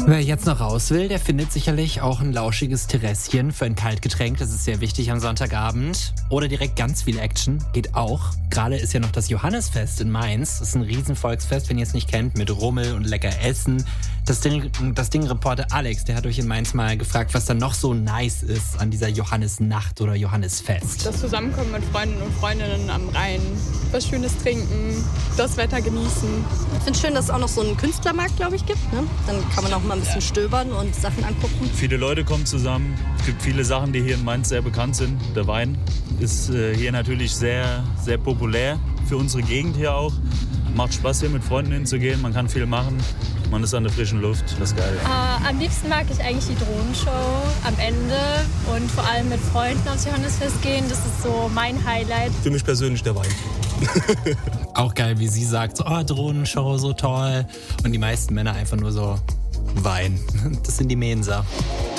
Wer jetzt noch raus will, der findet sicherlich auch ein lauschiges Terrasschen für ein Kaltgetränk. Das ist sehr wichtig am Sonntagabend. Oder direkt ganz viel Action. Geht auch. Gerade ist ja noch das Johannisfest in Mainz. Das ist ein Riesenvolksfest, wenn ihr es nicht kennt, mit Rummel und lecker Essen. Das Ding-Reporter Alex, der hat euch in Mainz mal gefragt, was da noch so nice ist an dieser Johannisnacht oder Johannisfest. Das Zusammenkommen mit Freunden und Freundinnen am Rhein, was Schönes trinken, das Wetter genießen. Ich finde es schön, dass es auch noch so einen Künstlermarkt, glaube ich, gibt. Ne? Dann kann man auch mal ein bisschen stöbern und Sachen angucken. Viele Leute kommen zusammen. Es gibt viele Sachen, die hier in Mainz sehr bekannt sind. Der Wein ist hier natürlich sehr, sehr populär für unsere Gegend hier auch. Macht Spaß, hier mit Freunden hinzugehen. Man kann viel machen. Man ist an der frischen Luft. Das ist geil. Am liebsten mag ich eigentlich die Drohnenshow am Ende und vor allem mit Freunden aufs Johannisfest gehen. Das ist so mein Highlight. Für mich persönlich der Wein. Auch geil, wie sie sagt, so, Drohnenshow, so toll. Und die meisten Männer einfach nur so Wein. Das sind die Mensa.